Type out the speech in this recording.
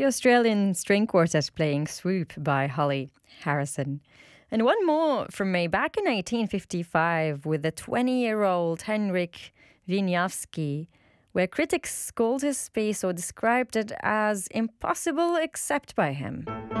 the Australian string quartet playing Swoop by Holly Harrison. And one more from me. Back in 1855 with the 20-year-old Henryk Wieniawski, where critics called his piece or described it as impossible except by him.